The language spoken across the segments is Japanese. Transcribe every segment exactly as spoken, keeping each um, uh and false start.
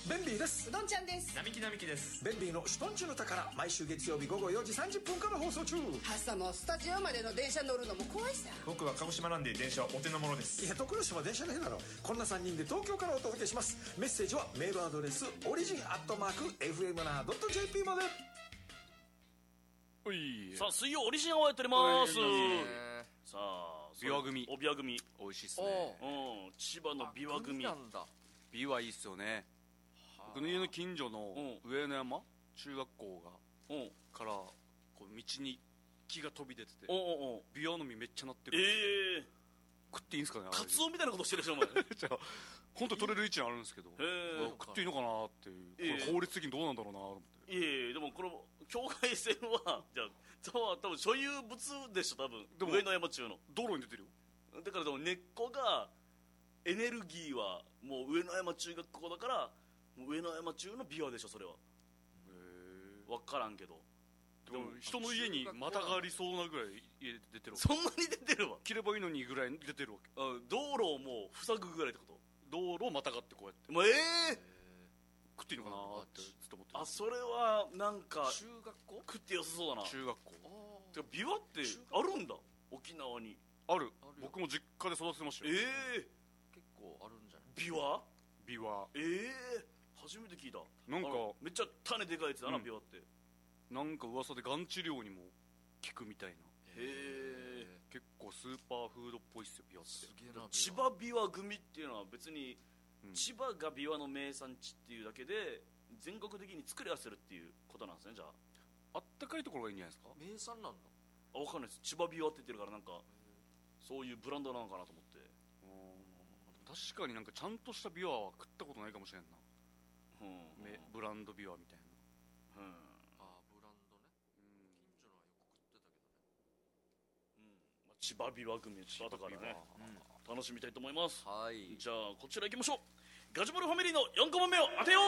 ベンビーです。 うどんちゃんです。 並木並木です。 ベンビーのシュポンチュの宝、毎週月曜日午後よじさんじゅっぷんから放送中。 朝もスタジオまでの電車乗るのも怖いさ。 僕は鹿児島なんで電車はお手の物です。 いや、徳島電車の変だろ。こんなさんにんで東京からお届けします。メッセージはメールアドレスオリジンアットマーク エフエムナードットジェーピー まで。 おい、 さあ水曜オリジンをやっております。さあビワ組、 おビワ組美味しいっすね。 うん、千葉のビワ組なんだ。 ビワいいっすよね。僕の家の近所の上野山中学校がうんからこう道に木が飛び出てて、 おおおビワの実めっちゃなってる。 ええ食っていいんすかね。 カツオみたいなことしてるでしょお前。 じゃあ本当に取れる位置にあるんですけど、 へえ食っていいのかなっていう、 ええこれ法律的にどうなんだろうなと思って。 いえいえ、でもこの境界線はじゃあ多分所有物でしょ多分。 でも上野山中の道路に出てるよ。 だからでも根っこがエネルギーはもう上野山中学校だから上野山中のビワでしょそれは。 へえ。 分からんけどでも人の家にまたがりそうなぐらい家で出てるわけ。 そんなに出てるわ。 切ればいいのにぐらい出てるわけ。 あ道路をもう塞ぐぐらいってこと。 道路をまたがってこうやってもうええ食っていいのかなってずっと思ってる。 あそれはなんか中学校？ 食ってよさそうだな。 中学校あてかビワってあるんだ沖縄に。 ある。 あるよ僕も実家で育ててましたえよ。 えー結構あるんじゃない？ ビワビワええ初めて聞いた。 なんかあのめっちゃ種でかいやつだな、 うんビワって。へなんか噂でがん治療にも効くみたいな。 え結構スーパーフードっぽいっすよビワって。 すげえな。 千葉ビワ組っていうのは別にうん千葉がビワの名産地っていうだけで全国的に作り合わせるっていうことなんですね。じゃああったかいところがいいんじゃないですか。 名産なんだ。 あ分かんないです。千葉ビワって言ってるからなんかそういうブランドなのかなと思って。 確かになんかちゃんとしたビワは食ったことないかもしれんな。 うんめブランドビワみたいな。 うんああ、ブランドね。近所のはよく食ってたけどね。 まあ千葉ビワ組ちょっと後からねビ楽しみたいと思います。 はい。 じゃあこちら行きましょう。ガジュマルファミリーのよんコマ目を当てよう。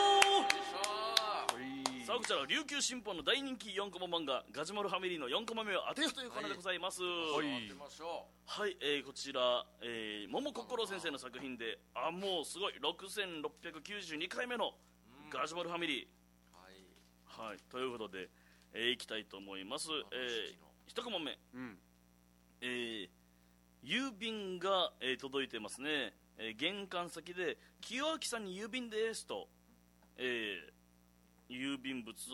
さあこちら琉球新報の大人気よんコマ漫画ガジュマルファミリーのよんコマ目を当てようというコーナーでございます。 はい当てましょはい、えーこちら、えー、桃心先生の作品で、あ、もうすごい、ろくせんろっぴゃくきゅうじゅうにかいめのガジュマルファミリー。 う。はい。 はい、ということで、えー、いきたいと思います。えー、一コマ目、 うん。 えー、郵便が、えー届いてますね。えー玄関先で、清明さんに郵便ですと、えー、郵便物